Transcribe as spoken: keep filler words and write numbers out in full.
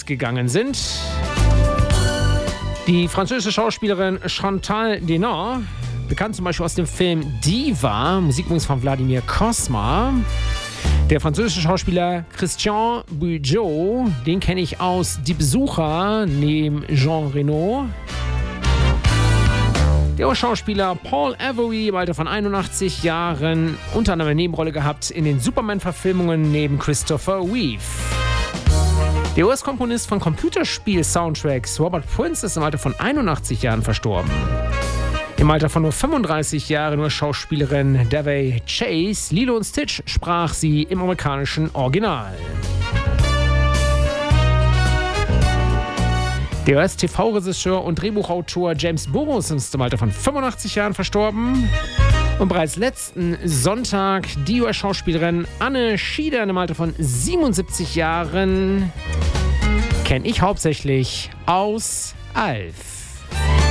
gegangen sind. Die französische Schauspielerin Chantal Denard, bekannt zum Beispiel aus dem Film Diva, Musik übrigens von Wladimir Cosma. Der französische Schauspieler Christian Bugeaud, den kenne ich aus Die Besucher neben Jean Reno. Der Schauspieler Paul Avery im Alter von einundachtzig Jahren, unter anderem eine Nebenrolle gehabt in den Superman-Verfilmungen neben Christopher Reeve. Der U S-Komponist von Computerspiel-Soundtracks Robert Prince ist im Alter von einundachtzig Jahren verstorben. Im Alter von nur fünfunddreißig Jahren nur Schauspielerin Davey Chase. Lilo und Stitch sprach sie im amerikanischen Original. Der U S-T V-Regisseur und Drehbuchautor James Burrows ist im Alter von fünfundachtzig Jahren verstorben. Und bereits letzten Sonntag die U S-Schauspielerin Anne Schieder im Alter von siebenundsiebzig Jahren kenne ich hauptsächlich aus Alf.